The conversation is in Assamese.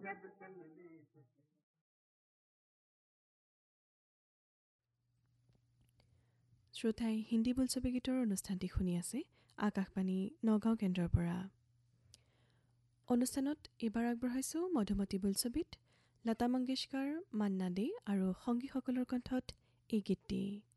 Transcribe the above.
শ্ৰোতাই হিন্দী বোলছবি গীতৰ অনুষ্ঠানটি শুনি আছে আকাশবাণী নগাঁও কেন্দ্ৰৰ পৰা। অনুষ্ঠানত এইবাৰ আগবঢ়াইছোঁ মধুমতী বোলছবিত লতা মংগেশকাৰ, মান্না দে আৰু সংগীসকলৰ কণ্ঠত এই গীতটি।